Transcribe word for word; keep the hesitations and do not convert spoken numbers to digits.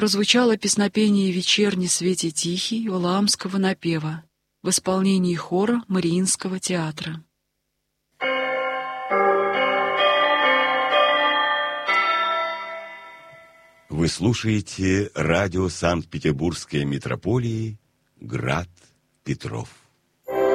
прозвучало песнопение «Вечерний свете тихий» Валаамского напева в исполнении хора Мариинского театра. Вы слушаете радио Санкт-Петербургской митрополии «Град Петров».